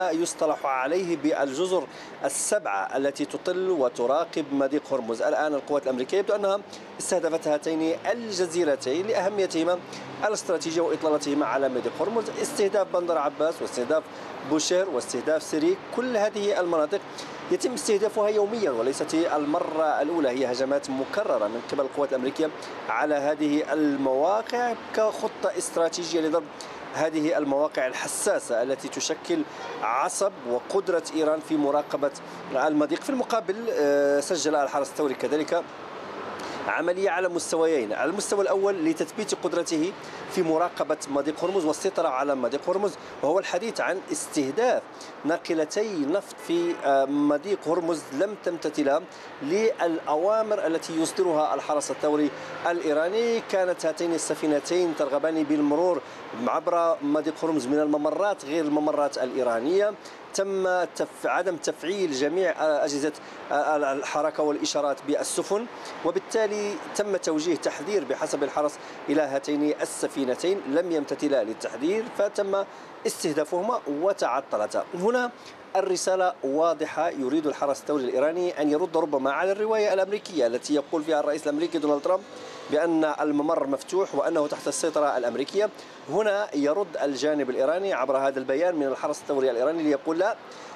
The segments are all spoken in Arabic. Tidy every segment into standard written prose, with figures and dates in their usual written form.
يصطلح عليه بالجزر السبعة التي تطل وتراقب مضيق هرمز. الآن القوات الأمريكية يبدو أنها استهدفت هاتين الجزيرتين لأهميتهما الاستراتيجية وإطلالتهما على مضيق هرمز. استهداف بندر عباس واستهداف بوشير واستهداف سيريك، كل هذه المناطق يتم استهدافها يوميا وليست المرة الأولى، هي هجمات مكررة من قبل القوات الأمريكية على هذه المواقع كخطة استراتيجية لضرب هذه المواقع الحساسة التي تشكل عصب وقدرة إيران في مراقبة المضيق. في المقابل سجل الحرس الثوري كذلك عملية على مستويين: على المستوى الأول لتثبيت قدرته في مراقبة مضيق هرمز والسيطرة على مضيق هرمز، وهو الحديث عن استهداف ناقلتي نفط في مضيق هرمز لم تمتثل للأوامر التي يصدرها الحرس الثوري الإيراني. كانت هاتين السفينتين ترغبان بالمرور عبر مضيق هرمز من الممرات غير الممرات الإيرانية. تم عدم تفعيل جميع أجهزة الحركة والإشارات بالسفن، وبالتالي تم توجيه تحذير بحسب الحرس إلى هاتين السفينتين، لم يمتثلا للتحذير فتم استهدافهما وتعطلتا. هنا الرسالة واضحة، يريد الحرس الثوري الإيراني أن يرد ربما على الرواية الأمريكية التي يقول فيها الرئيس الأمريكي دونالد ترامب بأن الممر مفتوح وأنه تحت السيطرة الأمريكية. هنا يرد الجانب الإيراني عبر هذا البيان من الحرس الثوري الإيراني ليقول لا،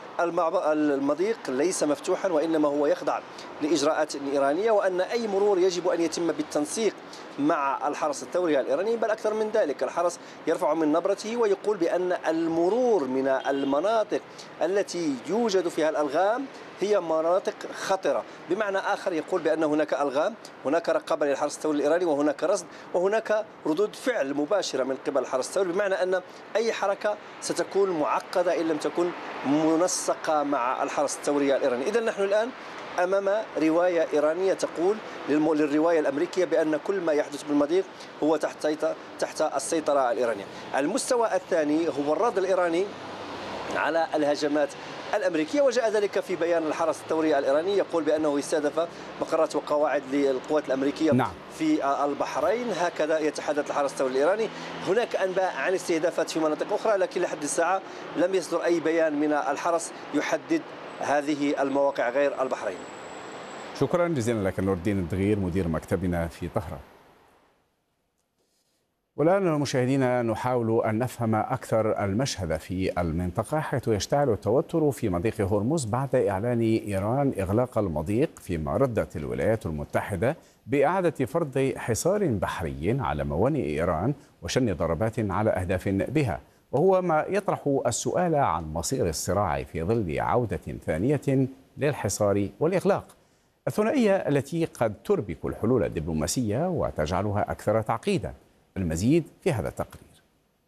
المضيق ليس مفتوحا وإنما هو يخضع لإجراءات إيرانية، وأن أي مرور يجب أن يتم بالتنسيق مع الحرس الثوري الإيراني. بل أكثر من ذلك، الحرس يرفع من نبرته ويقول بأن المرور من المناطق التي يوجد فيها الألغام هي مناطق خطرة. بمعنى آخر يقول بأن هناك ألغام، هناك رقابة للحرس الثوري الإيراني، وهناك رصد، وهناك ردود فعل مباشرة من قبل الحرس الثوري، بمعنى أن أي حركة ستكون معقدة إن لم تكن منسقة مع الحرس الثوري الإيراني. إذن نحن الآن أمام رواية إيرانية تقول للرواية الأمريكية بأن كل ما يحدث بالمضيق هو تحت السيطرة الإيرانية. المستوى الثاني هو الرد الإيراني على الهجمات الأمريكية، وجاء ذلك في بيان الحرس الثوري الإيراني يقول بأنه استهدف مقرات وقواعد للقوات الأمريكية في البحرين. هكذا يتحدث الحرس الثوري الإيراني. هناك أنباء عن استهدافات في مناطق أخرى، لكن لحد الساعة لم يصدر أي بيان من الحرس يحدد هذه المواقع غير البحرين. شكرا جزيلا لك نور الدين الدغير مدير مكتبنا في طهران. والآن مشاهدينا نحاول أن نفهم أكثر المشهد في المنطقة، حيث يشتعل التوتر في مضيق هرمز بعد إعلان إيران إغلاق المضيق، فيما ردت الولايات المتحدة بإعادة فرض حصار بحري على موانئ إيران وشن ضربات على أهداف بها، وهو ما يطرح السؤال عن مصير الصراع في ظل عودة ثانية للحصار والإغلاق. الثنائية التي قد تربك الحلول الدبلوماسية وتجعلها أكثر تعقيدا. المزيد في هذا التقرير.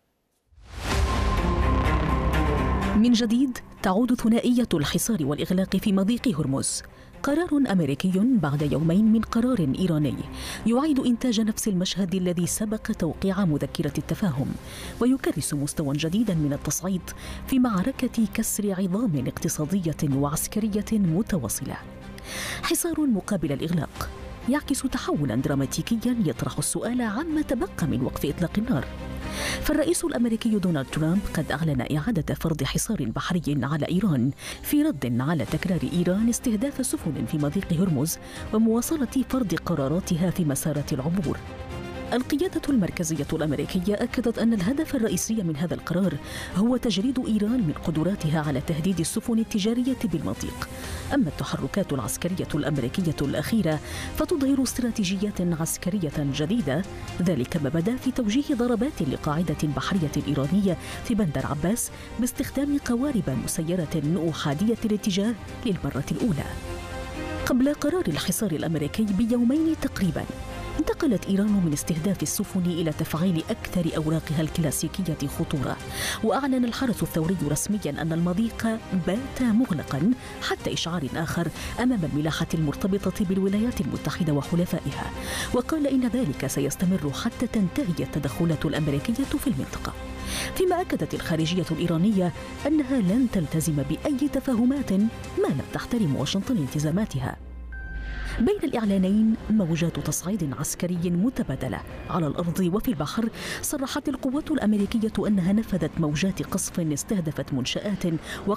من جديد تعود ثنائية الحصار والإغلاق في مضيق هرمز. قرار أمريكي بعد يومين من قرار إيراني يعيد إنتاج نفس المشهد الذي سبق توقيع مذكرة التفاهم، ويكرس مستوى جديدا من التصعيد في معركة كسر عظام اقتصادية وعسكرية متواصلة. حصار مقابل الإغلاق يعكس تحولا دراماتيكيا يطرح السؤال عما تبقى من وقف إطلاق النار. فالرئيس الأمريكي دونالد ترامب قد أعلن إعادة فرض حصار بحري على إيران في رد على تكرار إيران استهداف سفن في مضيق هرمز ومواصلة فرض قراراتها في مسارات العبور. القيادة المركزية الأمريكية أكدت أن الهدف الرئيسي من هذا القرار هو تجريد إيران من قدراتها على تهديد السفن التجارية بالمضيق. أما التحركات العسكرية الأمريكية الأخيرة فتظهر استراتيجية عسكرية جديدة، ذلك ما بدا في توجيه ضربات لقاعدة بحرية إيرانية في بندر عباس باستخدام قوارب مسيرة أحادية الاتجاه للمرة الأولى. قبل قرار الحصار الأمريكي بيومين تقريباً، انتقلت إيران من استهداف السفن إلى تفعيل أكثر أوراقها الكلاسيكية خطورة، وأعلن الحرس الثوري رسمياً أن المضيق بات مغلقاً حتى إشعار آخر أمام الملاحة المرتبطة بالولايات المتحدة وحلفائها، وقال إن ذلك سيستمر حتى تنتهي التدخلات الأمريكية في المنطقة. فيما أكدت الخارجية الإيرانية أنها لن تلتزم بأي تفاهمات ما لم تحترم واشنطن التزاماتها. بين الإعلانين موجات تصعيد عسكري متبادلة على الأرض وفي البحر. صرحت القوات الأمريكية أنها نفذت موجات قصف استهدفت منشآت